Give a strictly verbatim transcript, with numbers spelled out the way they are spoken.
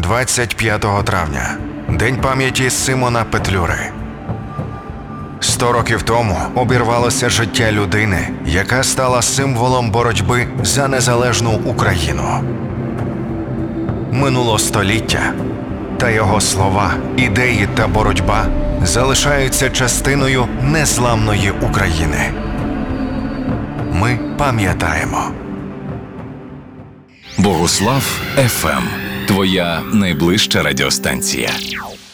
двадцять п'ятого травня – День пам'яті Симона Петлюри. Сто років тому обірвалося життя людини, яка стала символом боротьби за незалежну Україну. Минуло століття, та його слова, ідеї та боротьба залишаються частиною незламної України. Ми пам'ятаємо. Богуслав еф ем – твоя найближча радіостанція.